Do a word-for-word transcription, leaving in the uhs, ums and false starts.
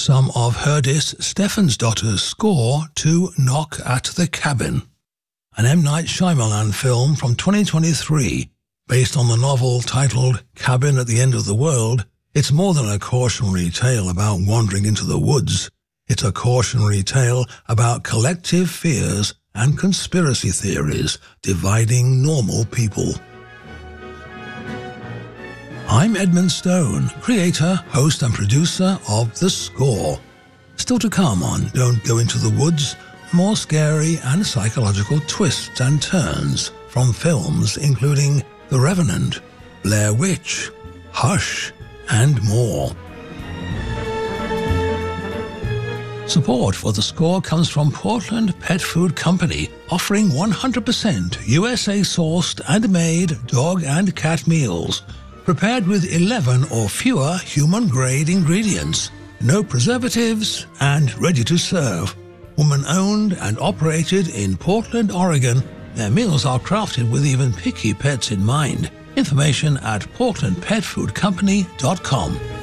some of Herdis Stephansdottir's score to Knock at the Cabin, an M. Night Shyamalan film from twenty twenty-three. Based on the novel titled Cabin at the End of the World, it's more than a cautionary tale about wandering into the woods. It's a cautionary tale about collective fears and conspiracy theories dividing normal people. I'm Edmund Stone, creator, host and producer of The Score. Still to come on Don't Go Into the Woods, more scary and psychological twists and turns from films including The Revenant, Blair Witch, Hush, and more. Support for The Score comes from Portland Pet Food Company, offering one hundred percent U S A-sourced and made dog and cat meals, prepared with eleven or fewer human-grade ingredients, no preservatives, and ready to serve. Woman-owned and operated in Portland, Oregon, their meals are crafted with even picky pets in mind. Information at portland pet food company dot com.